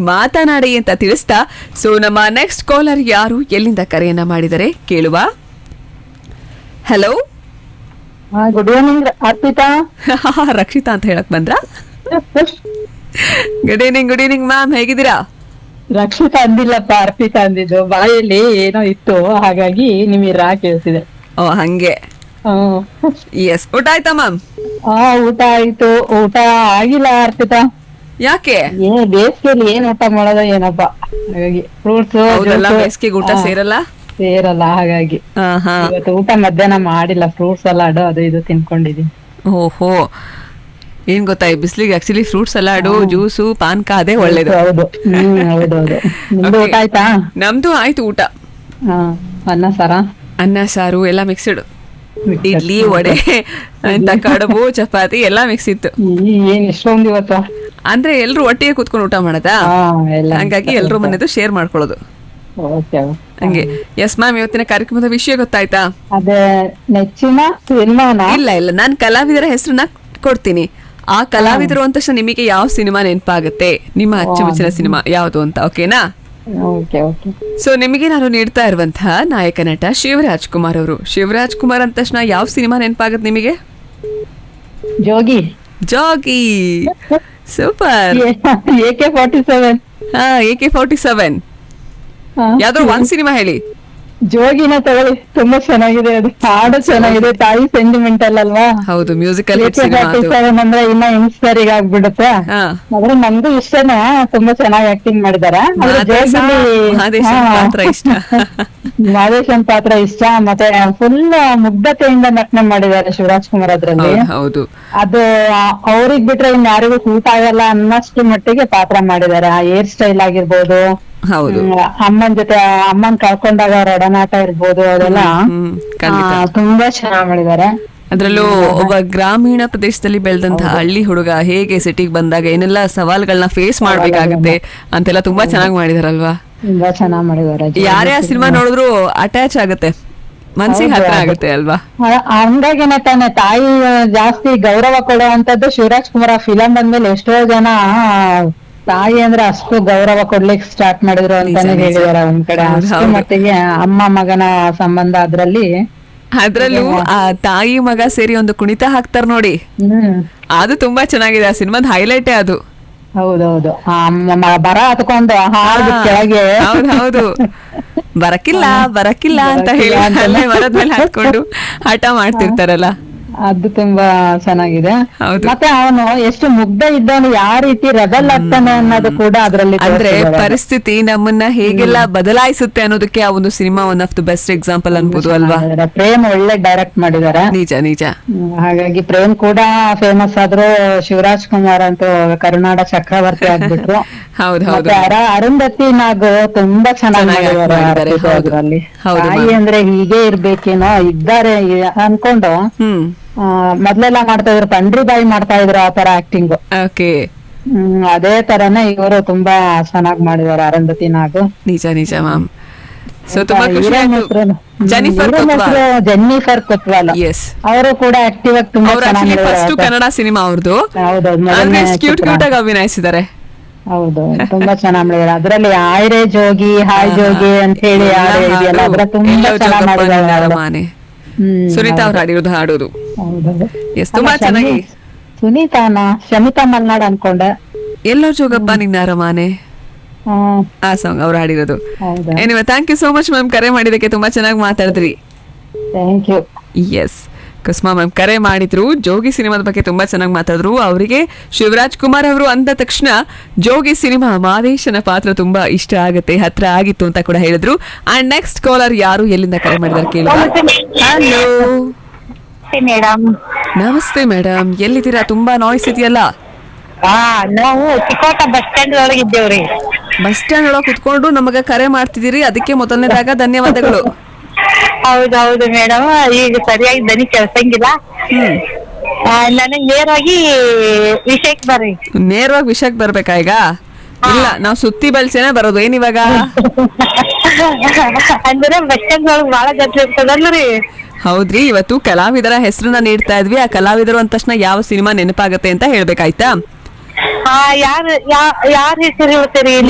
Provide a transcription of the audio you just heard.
ಮಾತನಾಡಿ ಅಂತ ತಿಳಿಸ್ತಾ ಸೊ ನಮ್ಮ ನೆಕ್ಸ್ಟ್ ಕಾಲರ್ ಯಾರು ಎಲ್ಲಿಂದ ಕರೆಯನ್ನ ಮಾಡಿದರೆ ಕೇಳುವ. Hello, good evening Arpita. Rakshita ಅಂತ ಹೇಳಕ್ ಬಂದ್ರ? ಗುಡ್ ಈವ್ನಿಂಗ್ ಮ್ಯಾಮ್, ಹೇಗಿದ್ದೀರಾ? ರಕ್ಷಿತಾ ಅಂದಿಲ್ಲಪ್ಪ, ಅರ್ಪಿತಾ ಅಂದಿದ್ದು. ಬಾಯಲ್ಲಿ ಏನೋ ಇತ್ತು, ಹಾಗಾಗಿ ನಿಮಗೆ ಕೇಳಿಸಿದೆ. ಓ ಹಂಗೆ. ಹ್ಮ್. ಎಸ್, ಊಟ ಆಯ್ತಾ ಮ್ಯಾಮ್? ಊಟ ಆಯ್ತು. ಊಟ ಆಗಿಲ್ಲ ಅರ್ಪಿತಾ. ಯಾಕೆ? ಬೇಸಿಗೆಯಲ್ಲಿ ಏನ್ ಊಟ ಮಾಡೋದ ಏನಪ್ಪ, ಹಾಗಾಗಿ ಫ್ರೂಟ್ಸ್ ಬೇಸಿಗೆಗೆ ಊಟ ಸೇರಲ್ಲ ಸೇರಲ್ಲ, ಹಾಗಾಗಿ ಇವತ್ತು ಊಟ ಮಧ್ಯಾಹ್ನ ಮಾಡಿಲ್ಲ. ಫ್ರೂಟ್ ಸಲಾಡ್ ಅದು ಇದು ತಿನ್ಕೊಂಡಿದೀನಿ. ಓಹೋ, ಏನ್ ಗೊತ್ತಾ, ಈ ಬಿಸಿಲಿಗೆ ಆಕ್ಚುಲಿ ಫ್ರೂಟ್ ಸಲಾಡು, ಜ್ಯೂಸು, ಪಾನ್ಕ ಅದೇ ಒಳ್ಳೇದು. ಹೌದು. ಹೌದೌದು. ನಿಮ್ದು ಊಟ ಆಯ್ತಾ? ನಮ್ದು ಆಯ್ತು ಊಟ. ಅನ್ನ ಸಾರು ಎಲ್ಲ ಮಿಕ್ಸ್ಡ್, ಇಡ್ಲಿ, ವಡೆ ಅಂತ ಕಡುಬು, ಚಪಾತಿ ಎಲ್ಲ ಮಿಕ್ಸ್ ಇತ್ತು. ಏನ್ ಎಷ್ಟೊಂದು ಇವತ್ತು ಅಂದ್ರೆ ಎಲ್ರು ಒಟ್ಟಿಗೆ ಕೂತ್ಕೊಂಡು ಊಟ ಮಾಡದಾ, ಹಂಗಾಗಿ ಎಲ್ರು ಮನೆದು ಶೇರ್ ಮಾಡ್ಕೊಳ್ಳೋದು ಹಂಗೆ. ಎಸ್ ಮ್ಯಾಮ್, ಇವತ್ತಿನ ಕಾರ್ಯಕ್ರಮದ ವಿಷಯ ಗೊತ್ತಾಯ್ತಾ? ಅದೇ ನೆಚ್ಚಿನ ಸಿನಿಮಾನ? ಇಲ್ಲ, ನಾನ್ ಕಲಾವಿದರ ಹೆಸರನ್ನ ಕೊಡ್ತೀನಿ. ಆ ಕಲಾವಿದರು ಅಂತ ತಕ್ಷಣ ನಿಮಗೆ ಯಾವ ಸಿನಿಮಾ ನೆನಪಾಗುತ್ತೆ, ನಿಮ್ಮ ಅಚ್ಚುಮೆಚ್ಚಿನ ಸಿನಿಮಾ ಯಾವುದು ಅಂತ, ಓಕೆನಾ? ಸೊ ನಿಮಗೆ ನಾನು ನೀಡ್ತಾ ಇರುವಂತಹ ನಾಯಕ ನಟ ಶಿವರಾಜ್ ಕುಮಾರ್ ಅವರು. ಶಿವರಾಜ್ ಕುಮಾರ್ ಅಂದ ತಕ್ಷಣ ಯಾವ ಸಿನಿಮಾ ನೆನಪಾಗುತ್ತೆ ನಿಮಗೆ? ಜೋಗಿ. ಸೂಪರ್. AK-47. AK-47 ಯಾವ್ದೋ ಒಂದ್ ಸಿನಿಮಾ ಹೇಳಿ. ಜೋಗಿನ ತಗೊಳ್ಳಿ, ತುಂಬಾ ಚೆನ್ನಾಗಿದೆ. ಅದು ಹಾಡು ಚೆನ್ನಾಗಿದೆ, ತಾಯಿ ಸೆಂಟಿಮೆಂಟಲ್ ಅಲ್ವಾ? ಹೌದು, ಮ್ಯೂಸಿಕಲ್ ಅಂದ್ರೆ ಇನ್ನ ಯಂಗ್ಸ್ಟರ್ ಆಗ್ಬಿಡುತ್ತೆ. ಆದ್ರೆ ನಮ್ದು ಇಷ್ಟನೇ, ತುಂಬಾ ಚೆನ್ನಾಗಿ ಆಕ್ಟಿಂಗ್ ಮಾಡಿದಾರೆ. ಮಾದೇಶನ್ ಪಾತ್ರ ಇಷ್ಟ. ಮತ್ತೆ ಫುಲ್ ಮುಗ್ಧತೆಯಿಂದ ನಟನೆ ಮಾಡಿದ್ದಾರೆ ಶಿವರಾಜ್ ಕುಮಾರ್ ಅದ್ರಲ್ಲಿ. ಹೌದು, ಅದು ಅವ್ರಿಗ್ ಬಿಟ್ರೆ ಇನ್ ಯಾರಿಗೂ ಸೂಟ್ ಆಗಲ್ಲ ಅನ್ನಷ್ಟು ಮಟ್ಟಿಗೆ ಪಾತ್ರ ಮಾಡಿದ್ದಾರೆ. ಆ ಹೇರ್ ಸ್ಟೈಲ್ ಆಗಿರ್ಬೋದು, ಅಮ್ಮನ್ ಜೊತೆ ಅಮ್ಮನ್ ಕಳ್ಕೊಂಡಾಗ ಅವ್ರ ಒಡನಾಟ ಇರ್ಬೋದು, ಅದೆಲ್ಲ ತುಂಬಾ ಚೆನ್ನಾಗಿ ಮಾಡಿದ್ದಾರೆ. ಅದ್ರಲ್ಲೂ ಒಬ್ಬ ಗ್ರಾಮೀಣ ಪ್ರದೇಶದಲ್ಲಿ ಬೆಳೆದಂತಹ ಹಳ್ಳಿ ಹುಡುಗ ಹೇಗೆ ಸಿಟಿಗೆ ಬಂದಾಗ ಏನೆಲ್ಲ ಸವಾಲ್ಗಳನ್ನ ಫೇಸ್ ಮಾಡ್ಬೇಕಾಗುತ್ತೆ ಅಂತೆಲ್ಲ ತುಂಬಾ ಚೆನ್ನಾಗಿ ಮಾಡಿದಾರಲ್ವಾ? ತುಂಬಾ ಚೆನ್ನಾಗಿ ಮಾಡಿದ್ದಾರೆ. ಯಾರೇ ಆ ಸಿನಿಮಾ ನೋಡಿದ್ರು ಅಟ್ಯಾಚ್ ಆಗುತ್ತೆ, ಮನ್ಸಿಗೆ ಹತ್ರ ಆಗುತ್ತೆ ಅಲ್ವಾ? ಹಂಗಾಗಿನೇ ತಾನೆ ತಾಯಿ ಜಾಸ್ತಿ ಗೌರವ ಕೊಡುವಂತದ್ದು ಶಿವರಾಜ್ ಕುಮಾರ್ ಫಿಲಂ ಬಂದ್ಮೇಲೆ ಎಷ್ಟೋ ಜನ ತಾಯಿ ಅಂದ್ರೆ ಅಷ್ಟು ಗೌರವ ಕೊಡ್ಲಿಕ್ಕೆ ಸ್ಟಾರ್ಟ್ ಮಾಡಿದ್ರು ಅಂತಾನೆ ಹೇಳಿದಾರೆ ಒಂದ್ ಕಡೆ. ಅಷ್ಟು ಮಟ್ಟಿಗೆ ಅಮ್ಮ ಮಗನ ಸಂಬಂಧ ಅದ್ರಲ್ಲೂ ಆ ತಾಯಿ ಮಗ ಸೇರಿ ಒಂದು ಕುಣಿತ ಹಾಕ್ತಾರ ನೋಡಿ, ಅದು ತುಂಬಾ ಚೆನ್ನಾಗಿದೆ. ಆ ಸಿನಿಮಾದ ಹೈಲೈಟೇ ಅದು. ಹೌದೌದು, ಬರ ಹತ್ಕೊಂಡು ಹಾಡು ಕೆಳಗೆ ಹೌದು ಬರಕ್ಕಿಲ್ಲ ಅಂತ ಹೇಳಿ ಮರದ ಮೇಲೆ ಹಾಕೊಂಡು ಹಠ ಮಾಡ್ತಿರ್ತಾರಲ್ಲ, ಅದು ತುಂಬಾ ಚೆನ್ನಾಗಿದೆ. ಮತ್ತೆ ಅವನು ಎಷ್ಟು ಮುಗ್ಧ ಇದ್ದವನು, ಯಾವ ರೀತಿ ರೆಬಲ್ ಆಗ್ತಾನೆ ಅನ್ನೋದು ಕೂಡ ಅದ್ರಲ್ಲಿ. ಅಂದ್ರೆ ಪರಿಸ್ಥಿತಿ ನಮ್ಮನ್ನ ಹೇಗೆಲ್ಲ ಬದಲಾಯಿಸುತ್ತೆ ಅನ್ನೋದಕ್ಕೆ ಆ ಒಂದು cinema one of the best example ಅನ್ಬೋದು ಅಲ್ವಾ? ಪ್ರೇಮ್ ಒಳ್ಳೆ ಡೈರೆಕ್ಟ್ ಮಾಡಿದ್ದಾರೆ. ನಿಜ. ಹಾಗಾಗಿ ಪ್ರೇಮ್ ಕೂಡ ಫೇಮಸ್ ಆದ್ರು, ಶಿವರಾಜ್ ಕುಮಾರ್ ಅಂತೂ ಕರುನಾಡ ಚಕ್ರವರ್ತಿ ಆಗ್ಬಿಟ್ರು. ಹೌದು. ಅರುಂಧತಿ ನಾಗ್ ತುಂಬಾ ಚೆನ್ನಾಗಿ ಅದ್ರಲ್ಲಿ. ತಾಯಿ ಅಂದ್ರೆ ಹೀಗೆ ಇರ್ಬೇಕೇನೋ, ಇದ್ದಾರೆ ಅನ್ಕೊಂಡು ಮೊದ್ಲೆಲ್ಲ ಮಾಡ್ತಾ ಇದ್ರು, ಪಂಡ್ರಿ ಬಾಯಿ ಮಾಡ್ತಾ ಇದ್ರು ಆ ತರ ಆಕ್ಟಿಂಗ್. ಅದೇ ತರನೇ ಇವರು ತುಂಬಾ ಚೆನ್ನಾಗಿ ಮಾಡಿದಾರೆ ಅರುಂಧತಿ ನಾಗು. ನಿಜ ಮ್ಯಾಮ್. ಜೆನ್ನಿಫರ್ ಕೊತ್ವಾಲ ಅವರು ಕೂಡ ಆಕ್ಟಿವ್ ಆಗಿ ತುಂಬಾ ಚೆನ್ನಾಗಿ ಕನ್ನಡ ಸಿನಿಮಾ ಅವ್ರದ್ದು ಅಭಿನಯಿಸಿದ್ದಾರೆ. ಹೌದು, ತುಂಬಾ ಚೆನ್ನಾಗಿ ಮಾಡಿದಾರೆ. ಅದ್ರಲ್ಲಿ ಆಯ್ರೆ ಜೋಗಿ ಹಾಯ್ ಜೋಗಿ ಅಂತ ಹೇಳಿ ಇದೆಯಲ್ಲ, ಅದ್ರ ತುಂಬಾ ಚೆನ್ನಾಗಿ ಮಾಡಿದ್ದಾರೆ. ಸುನೀತಾ ಅವ್ರು ಹಾಡಿರೋದು ಹಾಡೋದು ತುಂಬಾ ಚೆನ್ನಾಗಿ. ಸುನೀತಾನ ಶಮಿತಾ ಮಲ್ನಾಡ್ ಅನ್ಕೊಂಡೆ. ಎಲ್ಲೋ ಜೋಗಪ್ಪ ನಿನ್ನ ಅರಮಾನೆ ಆ ಸಾಂಗ್ ಅವ್ರು ಹಾಡಿರೋದು. Anyway, thank you so much ma'am, ಕರೆ ಮಾಡಿದಕ್ಕೆ ತುಂಬಾ ಚೆನ್ನಾಗಿ ಮಾತಾಡಿದ್ರಿ. Thank you. S, Kusma ma'am ಕರೆ ಮಾಡಿದ್ರು, ಜೋಗಿ ಸಿನಿಮಾದ ಬಗ್ಗೆ ತುಂಬಾ ಚೆನ್ನಾಗಿ ಮಾತಾಡಿದ್ರು. ಅವರಿಗೆ ಶಿವರಾಜ್ ಕುಮಾರ್ ಅವರು ಅಂದ ತಕ್ಷಣ ಜೋಗಿ ಸಿನಿಮಾ ಮಾದೇಶನ ಪಾತ್ರ ತುಂಬಾ ಇಷ್ಟ ಆಗುತ್ತೆ, ಹತ್ರ ಆಗಿತ್ತು ಅಂತ ಕೂಡ ಹೇಳಿದ್ರು. ಅಂಡ್ ನೆಕ್ಸ್ಟ್ ಕಾಲರ್ ಯಾರು ಎಲ್ಲಿಂದ ಕರೆ ಮಾಡಿದಾರೆ ಕೇಳುವ. Hello madam. ನಮಸ್ತೆ ಮೇಡಮ್, ಎಲ್ಲಿದ್ದೀರಾ? ತುಂಬಾ ನಾಯ್ಸ್ ಇದೆಯಲ್ಲ. ನಾವು ಚಿಕ್ಕೋಟ ಬಸ್ ಸ್ಟ್ಯಾಂಡ್ ಒಳಗೆ ಇದ್ದೇವ್ರಿ. ಬಸ್ ಸ್ಟ್ಯಾಂಡ್ ಒಳಗೆ ಕುತ್ಕೊಂಡು ನಮಗ ಕರೆ ಮಾಡ್ತಿದ್ದೀರಿ, ಅದಕ್ಕೆ ಮೊದಲನೇದಾಗ ಧನ್ಯವಾದಗಳು. ಹೌದೌದು ಮೇಡಮ್, ಈಗ ಸರಿಯಾಗಿ ದನಿ ಕೆಲ್ಸಂಗಿಲ್ಲ. ನನಗ್ ನೇರವಾಗಿ ವಿಷಯಕ್ಕೆ ಬರ್ಬೇಕಾ ಈಗ? ಇಲ್ಲ, ನಾವ್ ಸುತ್ತಿ ಬೆಳ್ಸೇನೆ ಬರೋದು. ಏನಿವಾಗ ಅಂದ್ರೆ ಬಸ್ ಸ್ಟ್ಯಾಂಡ್ ಒಳಗೆ ಬಹಳ ಗದ್ದಲ ಇರ್ತದಲ್ರಿ. ಹೌದ್ರಿ, ಇವತ್ತು ಕಲಾವಿದರ ಹೆಸರನ್ನ ನೀಡ್ತಾ ಇದ್ವಿ. ಆ ಕಲಾವಿದರು ಅಂದ ತಕ್ಷಣ ಯಾವ ಸಿನಿಮಾ ನೆನಪಾಗತ್ತೆ ಅಂತ ಹೇಳ್ಬೇಕಾಯ್ತಾ? ಯಾರ ಹೆಸರು ಹೇಳ್ತೀರಿ?